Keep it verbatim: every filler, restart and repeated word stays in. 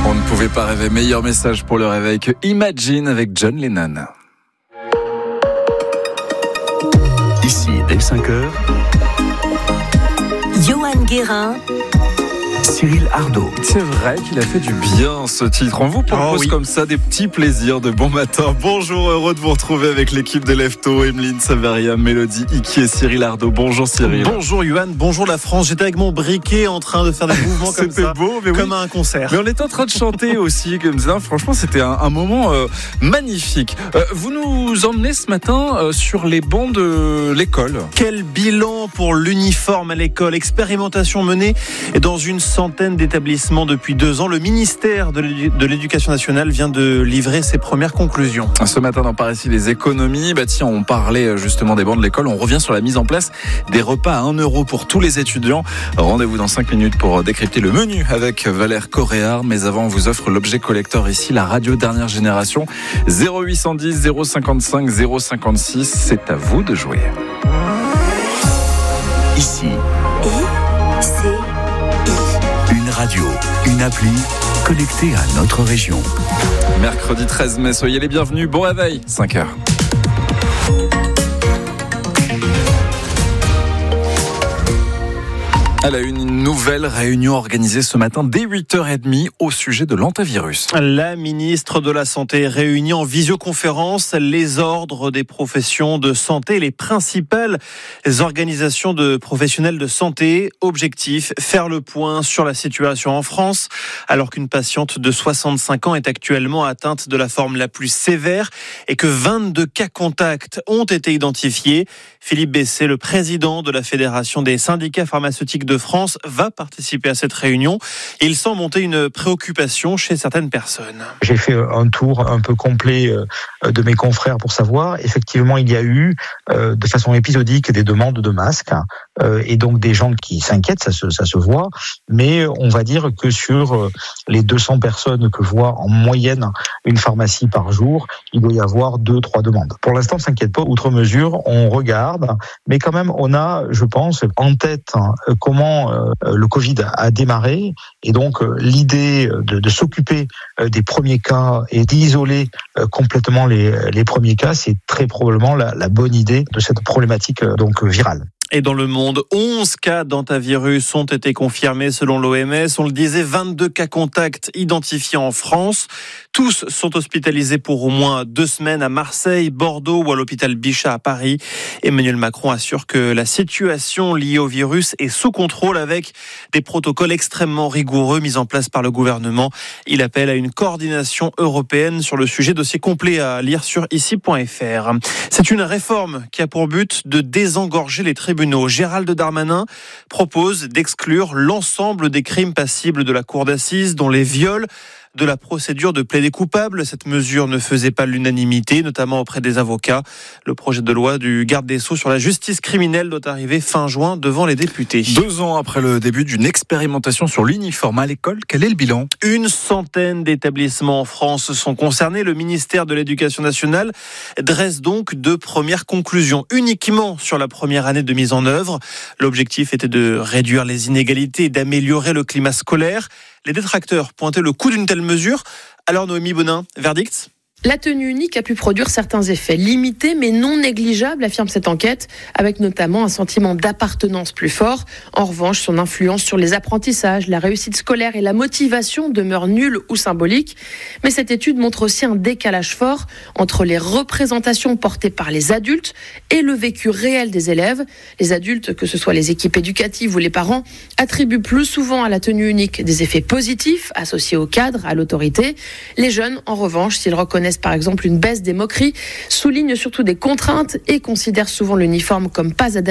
On ne pouvait pas rêver meilleur message pour le réveil que Imagine avec John Lennon. Ici, dès cinq heures, Johan Guérin, Cyril Ardo. C'est vrai qu'il a fait du bien ce titre. On vous propose oh oui. comme ça des petits plaisirs de bon matin. Bonjour, heureux de vous retrouver avec l'équipe de Lefto, Emeline Savaria, Mélodie Iki et Cyril Ardo. Bonjour Cyril. Bonjour Johan, bonjour la France. J'étais avec mon briquet en train de faire des mouvements comme ça, beau, mais comme oui. à un concert. Mais on était en train de chanter aussi comme ça. Franchement, c'était un, un moment euh, magnifique. Euh, vous nous emmenez ce matin euh, sur les bancs de l'école. Quel bilan pour l'uniforme à l'école. Expérimentation menée dans une centaine d'établissements depuis deux ans. Le ministère de l'Éducation nationale vient de livrer ses premières conclusions. Ce matin dans Par ici les économies, bah tiens, on parlait justement des bancs de l'école. On revient sur la mise en place des repas à un euro pour tous les étudiants. Rendez-vous dans cinq minutes pour décrypter le menu avec Valère Coréard. Mais avant, on vous offre l'objet collector ici, la radio dernière génération. zéro huit cent dix, zéro cinquante-cinq, zéro cinquante-six. C'est à vous de jouer. Ici. I, C, I. Une radio, une appli connectée à notre région. Mercredi treize mai, soyez les bienvenus. Bon réveil, cinq heures. À la une, une nouvelle réunion organisée ce matin dès huit heures trente au sujet de l'antivirus. La ministre de la Santé réunit en visioconférence les ordres des professions de santé, les principales organisations de professionnels de santé. Objectif, faire le point sur la situation en France, alors qu'une patiente de soixante-cinq ans est actuellement atteinte de la forme la plus sévère et que vingt-deux cas contacts ont été identifiés. Philippe Bessé, le président de la Fédération des syndicats pharmaceutiques de France, va participer à cette réunion. Il sent monter une préoccupation chez certaines personnes. J'ai fait un tour un peu complet de mes confrères pour savoir. Effectivement, il y a eu de façon épisodique des demandes de masques et donc des gens qui s'inquiètent, ça se, ça se voit. Mais on va dire que sur les deux cents personnes que voit en moyenne une pharmacie par jour, il doit y avoir deux, trois demandes. Pour l'instant, on ne s'inquiète pas. Outre mesure, on regarde. Mais quand même, on a, je pense, en tête comment le Covid a démarré. Et donc, l'idée de, de s'occuper des premiers cas et d'isoler complètement les, les premiers cas, c'est très probablement la, la bonne idée de cette problématique donc virale. Et dans le monde, onze cas d'antivirus ont été confirmés selon l'O M S. On le disait, vingt-deux cas contacts identifiés en France. Tous sont hospitalisés pour au moins deux semaines à Marseille, Bordeaux ou à l'hôpital Bichat à Paris. Emmanuel Macron assure que la situation liée au virus est sous contrôle avec des protocoles extrêmement rigoureux mis en place par le gouvernement. Il appelle à une coordination européenne sur le sujet. Dossier complet à lire sur ici point f r. C'est une réforme qui a pour but de désengorger les tribunaux. Gérald Darmanin propose d'exclure l'ensemble des crimes passibles de la cour d'assises, dont les viols, de la procédure de plaider coupable. Cette mesure ne faisait pas l'unanimité, notamment auprès des avocats. Le projet de loi du garde des Sceaux sur la justice criminelle doit arriver fin juin devant les députés. Deux ans après le début d'une expérimentation sur l'uniforme à l'école, quel est le bilan ? Une centaine d'établissements en France sont concernés. Le ministère de l'Éducation nationale dresse donc deux premières conclusions uniquement sur la première année de mise en œuvre. L'objectif était de réduire les inégalités et d'améliorer le climat scolaire. Les détracteurs pointaient le coût d'une telle mesure. Alors Noémie Bonin, verdict ? La tenue unique a pu produire certains effets limités mais non négligeables, affirme cette enquête, avec notamment un sentiment d'appartenance plus fort. En revanche, son influence sur les apprentissages, la réussite scolaire et la motivation demeure nulle ou symbolique. Mais cette étude montre aussi un décalage fort entre les représentations portées par les adultes et le vécu réel des élèves. Les adultes, que ce soit les équipes éducatives ou les parents, attribuent plus souvent à la tenue unique des effets positifs associés au cadre, à l'autorité. Les jeunes, en revanche, s'ils reconnaissent par exemple une baisse des moqueries, soulignent surtout des contraintes et considèrent souvent l'uniforme comme pas adapté